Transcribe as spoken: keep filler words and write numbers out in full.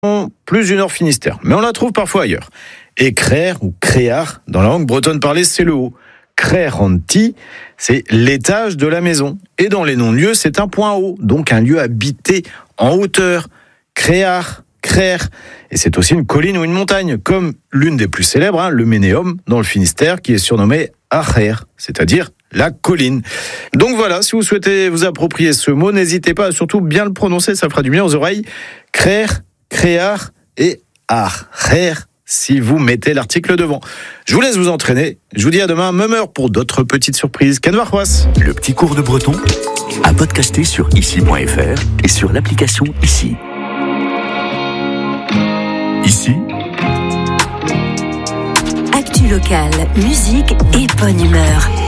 plus du Nord Finistère, mais on la trouve parfois ailleurs. Et créer ou créar, dans la langue bretonne parlée, c'est le haut. Créeranti, c'est l'étage de la maison. Et dans les noms de lieux, c'est un point haut, donc un lieu habité en hauteur. Créar, créer. Et c'est aussi une colline ou une montagne, comme l'une des plus célèbres, hein, le Ménéum, dans le Finistère, qui est surnommé Acher, c'est-à-dire la colline. Donc voilà, si vous souhaitez vous approprier ce mot, n'hésitez pas à surtout bien le prononcer, ça fera du bien aux oreilles. Créer, créar et Acher, si vous mettez l'article devant. Je vous laisse vous entraîner. Je vous dis à demain, même heure, pour d'autres petites surprises. Ken Varrois. Le petit cours de breton à podcaster sur ici point f r et sur l'application Ici. Ici, actu locale, musique et bonne humeur.